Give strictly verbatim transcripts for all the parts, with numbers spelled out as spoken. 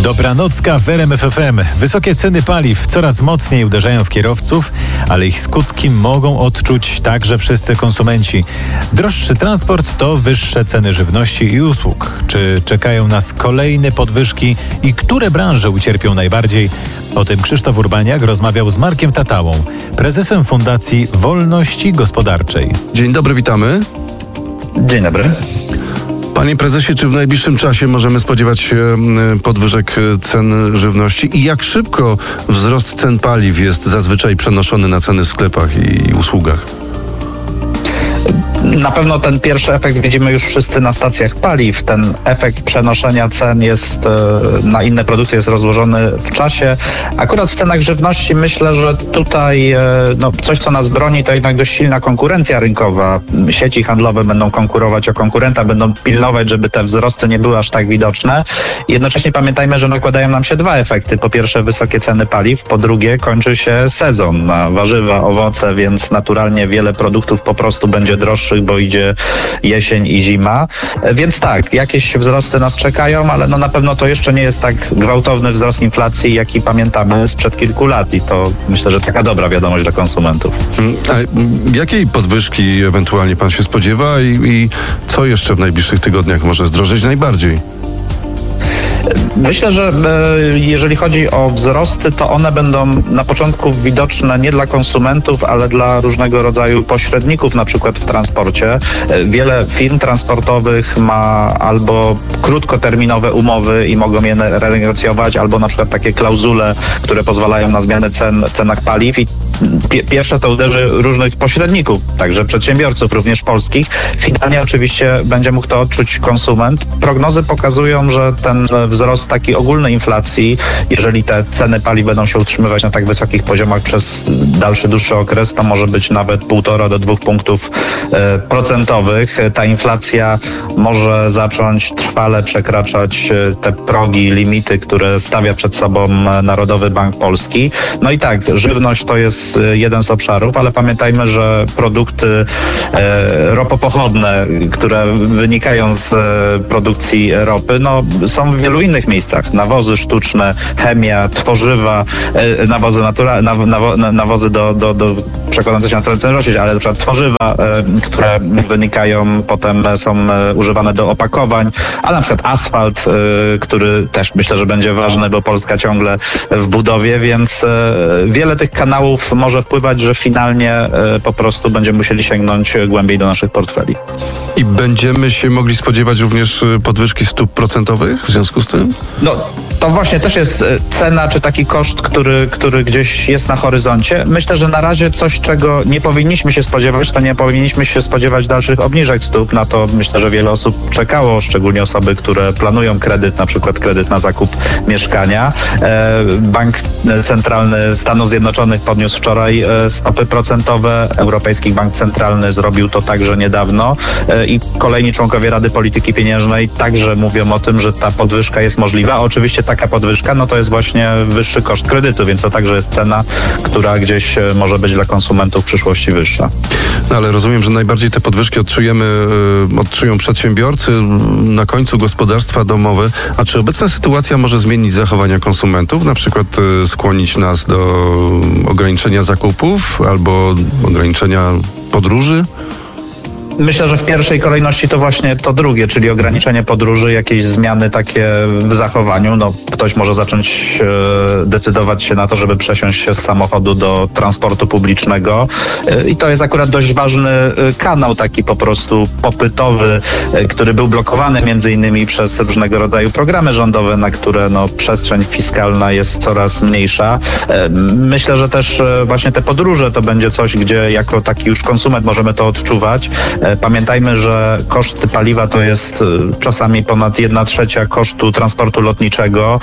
Dobranocka w R M F F M. Wysokie ceny paliw coraz mocniej uderzają w kierowców, ale ich skutki mogą odczuć także wszyscy konsumenci. Droższy transport to wyższe ceny żywności i usług. Czy czekają nas kolejne podwyżki i które branże ucierpią najbardziej? O tym Krzysztof Urbaniak rozmawiał z Markiem Tatałą, prezesem Fundacji Wolności Gospodarczej. Dzień dobry, witamy. Dzień dobry. Panie prezesie, czy w najbliższym czasie możemy spodziewać się podwyżek cen żywności i jak szybko wzrost cen paliw jest zazwyczaj przenoszony na ceny w sklepach i usługach? Na pewno ten pierwszy efekt widzimy już wszyscy na stacjach paliw. Ten efekt przenoszenia cen jest na inne produkty jest rozłożony w czasie. Akurat w cenach żywności myślę, że tutaj no, coś, co nas broni, to jednak dość silna konkurencja rynkowa. Sieci handlowe będą konkurować o konkurenta, będą pilnować, żeby te wzrosty nie były aż tak widoczne. Jednocześnie pamiętajmy, że nakładają nam się dwa efekty. Po pierwsze wysokie ceny paliw, po drugie kończy się sezon na warzywa, owoce, więc naturalnie wiele produktów po prostu będzie droższych, bo idzie jesień i zima. Więc tak, jakieś wzrosty nas czekają, ale no na pewno to jeszcze nie jest tak gwałtowny wzrost inflacji, jaki pamiętamy sprzed kilku lat i to myślę, że taka dobra wiadomość dla konsumentów. A jakiej podwyżki ewentualnie pan się spodziewa i, i co jeszcze w najbliższych tygodniach może zdrożeć najbardziej? Myślę, że jeżeli chodzi o wzrosty, to one będą na początku widoczne nie dla konsumentów, ale dla różnego rodzaju pośredników, na przykład w transporcie. Wiele firm transportowych ma albo krótkoterminowe umowy i mogą je renegocjować, albo na przykład takie klauzule, które pozwalają na zmianę cen w cenach paliw i pierwsze to uderzy różnych pośredników, także przedsiębiorców, również polskich. Finalnie oczywiście będzie mógł to odczuć konsument. Prognozy pokazują, że ten wzrost takiej ogólnej inflacji, jeżeli te ceny paliw będą się utrzymywać na tak wysokich poziomach przez dalszy, dłuższy okres, to może być nawet półtora do dwóch punktów e, procentowych. Ta inflacja może zacząć trwale przekraczać te progi, limity, które stawia przed sobą Narodowy Bank Polski. No i tak, żywność to jest jeden z obszarów, ale pamiętajmy, że produkty e, ropopochodne, które wynikają z e, produkcji ropy, no są w wielu innych miejscach. Nawozy sztuczne, chemia, tworzywa, e, nawozy naturalne, nawo, nawozy do, do, do przekładające się na transcentralność, ale na przykład tworzywa, e, które wynikają, potem są e, używane do opakowań, a na przykład asfalt, e, który też myślę, że będzie ważny, bo Polska ciągle w budowie, więc e, wiele tych kanałów może wpływać, że finalnie e, po prostu będziemy musieli sięgnąć głębiej do naszych portfeli. I będziemy się mogli spodziewać również podwyżki stóp procentowych w związku z tym? No, to właśnie też jest cena, czy taki koszt, który, który gdzieś jest na horyzoncie. Myślę, że na razie coś, czego nie powinniśmy się spodziewać, to nie powinniśmy się spodziewać dalszych obniżek stóp. Na to myślę, że wiele osób czekało, szczególnie osoby, które planują kredyt, na przykład kredyt na zakup mieszkania. Bank Centralny Stanów Zjednoczonych podniósł wczoraj stopy procentowe. Europejski Bank Centralny zrobił to także niedawno i kolejni członkowie Rady Polityki Pieniężnej także mówią o tym, że ta podwyżka jest możliwa. Oczywiście taka podwyżka, no to jest właśnie wyższy koszt kredytu, więc to także jest cena, która gdzieś może być dla konsumentów w przyszłości wyższa. No ale rozumiem, że najbardziej te podwyżki odczujemy, odczują przedsiębiorcy, na końcu gospodarstwa domowe. A czy obecna sytuacja może zmienić zachowania konsumentów? Na przykład skłonić nas do ograniczenia zakupów albo ograniczenia podróży? Myślę, że w pierwszej kolejności to właśnie to drugie, czyli ograniczenie podróży, jakieś zmiany takie w zachowaniu. No, ktoś może zacząć e, decydować się na to, żeby przesiąść się z samochodu do transportu publicznego e, i to jest akurat dość ważny e, kanał taki po prostu popytowy, e, który był blokowany między innymi przez różnego rodzaju programy rządowe, na które no, przestrzeń fiskalna jest coraz mniejsza. E, myślę, że też e, właśnie te podróże to będzie coś, gdzie jako taki już konsument możemy to odczuwać. Pamiętajmy, że koszt paliwa to jest czasami ponad jedna trzecia kosztu transportu lotniczego.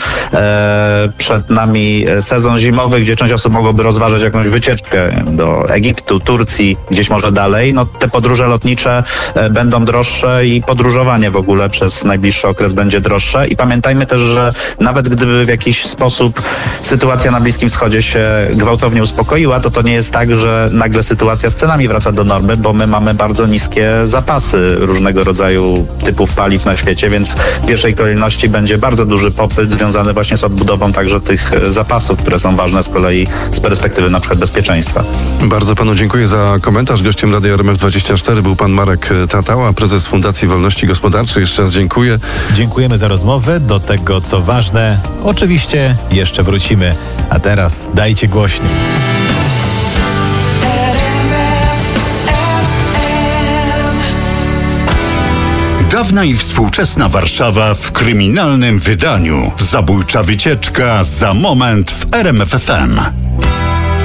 Przed nami sezon zimowy, gdzie część osób mogłoby rozważać jakąś wycieczkę do Egiptu, Turcji, gdzieś może dalej. No, te podróże lotnicze będą droższe i podróżowanie w ogóle przez najbliższy okres będzie droższe. I pamiętajmy też, że nawet gdyby w jakiś sposób sytuacja na Bliskim Wschodzie się gwałtownie uspokoiła, to to nie jest tak, że nagle sytuacja z cenami wraca do normy, bo my mamy bardzo niskie wszystkie zapasy różnego rodzaju typów paliw na świecie, więc w pierwszej kolejności będzie bardzo duży popyt związany właśnie z odbudową także tych zapasów, które są ważne z kolei z perspektywy na przykład bezpieczeństwa. Bardzo panu dziękuję za komentarz. Gościem Radia R M F dwadzieścia cztery był pan Marek Tatała, prezes Fundacji Wolności Gospodarczej. Jeszcze raz dziękuję. Dziękujemy za rozmowę. Do tego, co ważne, oczywiście jeszcze wrócimy. A teraz dajcie głośniej. Dawna i współczesna Warszawa w kryminalnym wydaniu. Zabójcza wycieczka za moment w R M F F M.